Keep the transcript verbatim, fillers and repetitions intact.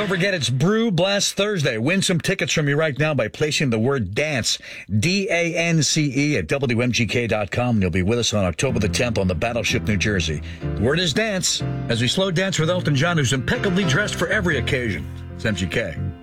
Don't forget, it's Brew Blast Thursday. Win some tickets from me right now by placing the word dance, D A N C E, at W M G K dot com. You'll be with us on October the tenth on the Battleship, New Jersey. The word is dance, as we slow dance with Elton John, who's impeccably dressed for every occasion. It's M G K.